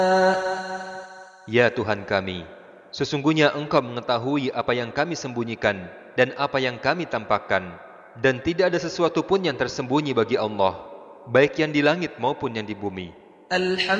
Ya Tuhan kami, sesungguhnya Engkau mengetahui apa yang kami sembunyikan dan apa yang kami tampakkan, dan tidak ada sesuatu pun yang tersembunyi bagi Allah, baik yang di langit maupun yang di bumi.